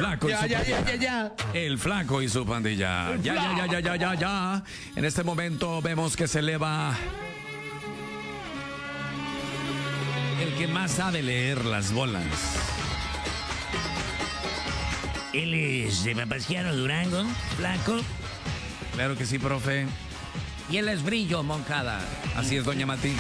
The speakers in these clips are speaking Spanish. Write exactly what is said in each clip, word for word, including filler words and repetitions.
flaco ya, y su ya, pandilla. ya, ya, ya. El flaco y su pandilla. Ya, ya, ya, ya, ya, ya, ya. En este momento vemos que se eleva el que más sabe leer las bolas. Él es de Papasquiaro, Durango, flaco. Claro que sí, profe. Y él es Brillo, Moncada. Así es, doña Mati.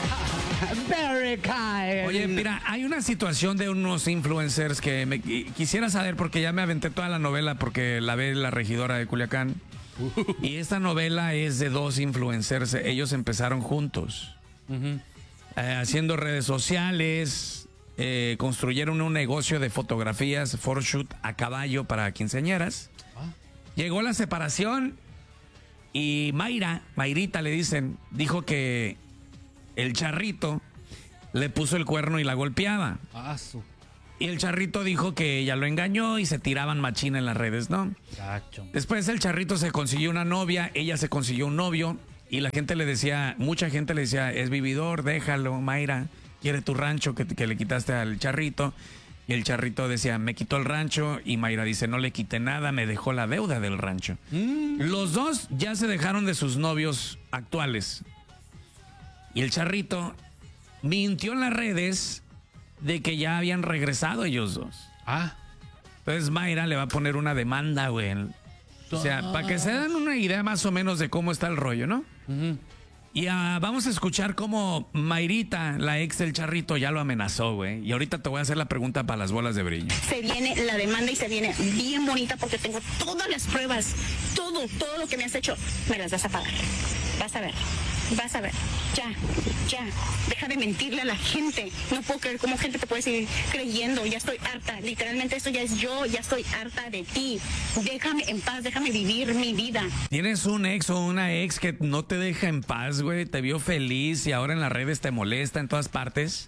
Very kind. Oye, mira, hay una situación de unos influencers que me qui- quisiera saber porque ya me aventé toda la novela porque la ve la regidora de Culiacán. Y esta novela es de dos influencers. Ellos empezaron juntos. Eh, haciendo redes sociales, eh, construyeron un negocio de fotografías, photoshoot a caballo para quinceañeras. Llegó la separación y Mayra, Mayrita le dicen, dijo que el Charrito le puso el cuerno y la golpeaba. Ah, su Y el Charrito dijo que ella lo engañó y se tiraban machina en las redes, ¿no? gacho. Después el Charrito se consiguió una novia, ella se consiguió un novio y la gente le decía, mucha gente le decía, es vividor, déjalo, Mayra, quiere tu rancho que, que le quitaste al Charrito. Y el Charrito decía, me quitó el rancho y Mayra dice, no le quité nada, me dejó la deuda del rancho. Mm. Los dos ya se dejaron de sus novios actuales. Y el Charrito mintió en las redes de que ya habían regresado ellos dos. Ah. Entonces Mayra le va a poner una demanda, güey. O sea, para que se den una idea más o menos de cómo está el rollo, ¿no? Uh-huh. Y uh, vamos a escuchar cómo Mayrita, la ex del Charrito, ya lo amenazó, güey. Y ahorita te voy a hacer la pregunta para las bolas de brillo. Se viene la demanda y se viene bien bonita porque tengo todas las pruebas, todo, todo lo que me has hecho, me las vas a pagar. Vas a ver, vas a ver. Ya, ya, deja de mentirle a la gente. No puedo creer cómo gente te puede seguir creyendo. Ya estoy harta, literalmente esto ya es yo, ya estoy harta de ti. Déjame en paz, déjame vivir mi vida. ¿Tienes un ex o una ex que no te deja en paz, güey? Te vio feliz y ahora en las redes te molesta en todas partes.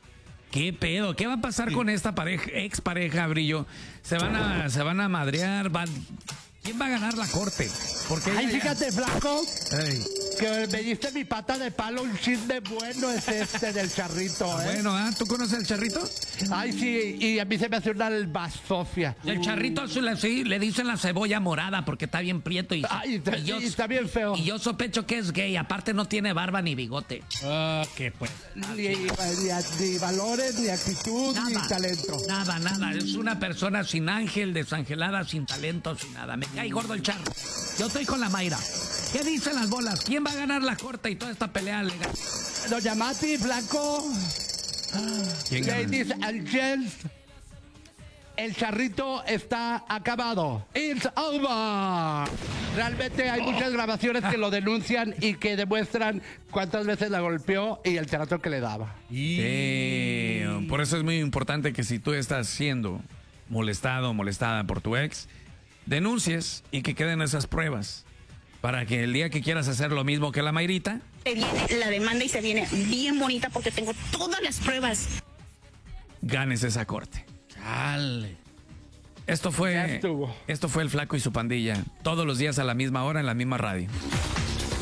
¿Qué pedo? ¿Qué va a pasar sí. con esta pareja, ex pareja, Brillo? ¿Se van a, se van a madrear? ¿Van... ¿Quién va a ganar la corte? Porque Ay, ella... fíjate, flaco, Ey. que me diste mi pata de palo, un chisme bueno es este del Charrito, ¿eh? Bueno, ¿ah? ¿Tú conoces al Charrito? Ay, sí, y a mí se me hace una albasofia. El Charrito sí, le dicen la cebolla morada porque está bien prieto y, Ay, está, y, yo, y está bien feo. Y yo sospecho que es gay, aparte no tiene barba ni bigote. Ah, qué pues. Ni, ni, ni valores, ni actitud, nada, ni talento. Nada, nada. Es una persona sin ángel, desangelada, sin talento, sin nada. Me cae gordo el charro. Yo estoy con la Mayra. ¿Qué dicen las bolas? ¿Quién va a ganar la corte y toda esta pelea legal? Doña Mati, flaco. Ladies and gents, el Charrito está acabado. It's over. Realmente hay muchas grabaciones que lo denuncian y que demuestran cuántas veces la golpeó y el trato que le daba. Sí, por eso es muy importante que si tú estás siendo molestado o molestada por tu ex, denuncies y que queden esas pruebas. Para que el día que quieras hacer lo mismo que la Mayrita, Se viene la demanda y se viene bien bonita porque tengo todas las pruebas. ganes esa corte. Chale. Esto Ya fue, estuvo. esto fue El Flaco y su pandilla. Todos los días a la misma hora en la misma radio.